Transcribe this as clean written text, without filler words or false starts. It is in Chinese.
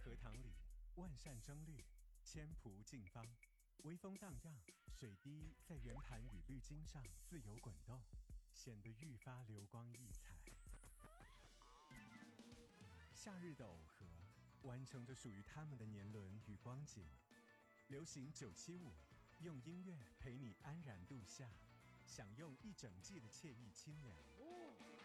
荷塘里，万扇争绿，千蒲竞芳，微风荡漾，水滴在圆盘与绿茎上自由滚动，显得愈发流光溢彩。夏日的耦合，完成着属于他们的年轮与光景。流行975，用音乐陪你安然度夏，享用一整季的惬意清凉。